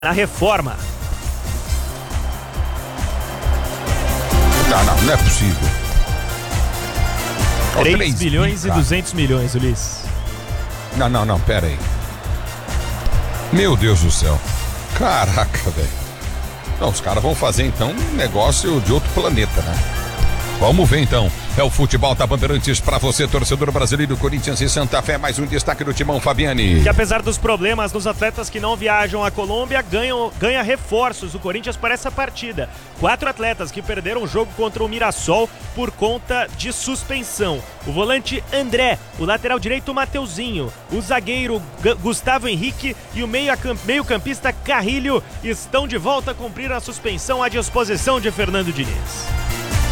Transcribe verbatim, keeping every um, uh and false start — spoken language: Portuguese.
na reforma. Não, não, não é possível. Oh, três bilhões e duzentos milhões, Ulisses. Não, não, não, pera aí. Meu Deus do céu. Caraca, velho. Não, os caras vão fazer então um negócio de outro planeta, né? Vamos ver então. É o futebol da Bandeirantes para você, torcedor brasileiro, Corinthians e Santa Fé. Mais um destaque do Timão, Fabiani. Que apesar dos problemas dos atletas que não viajam à Colômbia, ganham, ganha reforços o Corinthians para essa partida. Quatro atletas que perderam o jogo contra o Mirassol por conta de suspensão. O volante André, o lateral direito Mateuzinho, o zagueiro G- Gustavo Henrique e o meio-campista Carrilho estão de volta a cumprir a suspensão à disposição de Fernando Diniz.